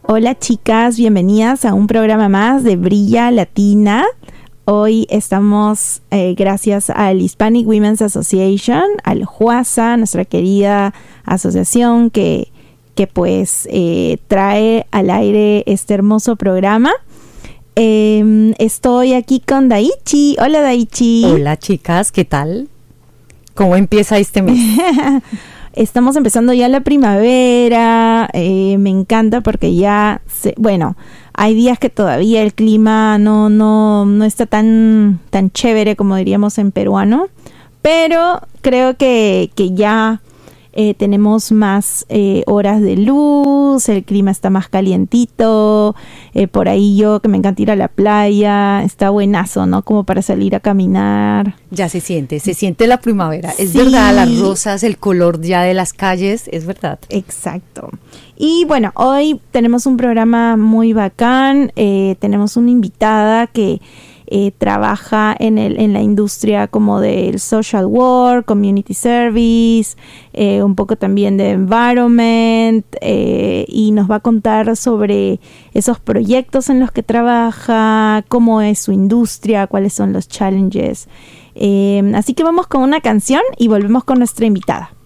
Hola chicas, bienvenidas a un programa más de Brilla Latina. Hoy estamos gracias al Hispanic Women's Association, al HUASA, nuestra querida asociación que pues trae al aire este hermoso programa. Estoy aquí con Daichi. Hola Daichi. Hola chicas, ¿qué tal? ¿Cómo empieza este mes? Estamos empezando ya la primavera, me encanta porque ya, hay días que todavía el clima no está tan chévere como diríamos en peruano, pero creo que ya tenemos más horas de luz, el clima está más calientito, por ahí yo que me encanta ir a la playa, está buenazo, ¿no? Como para salir a caminar. Ya se siente la primavera, es sí. Verdad, las rosas, el color ya de las calles, es verdad. Exacto. Y bueno, hoy tenemos un programa muy bacán, tenemos una invitada que trabaja en la industria como del social work, community service, un poco también de environment, y nos va a contar sobre esos proyectos en los que trabaja, cómo es su industria, cuáles son los challenges. Así que vamos con una canción y volvemos con nuestra invitada.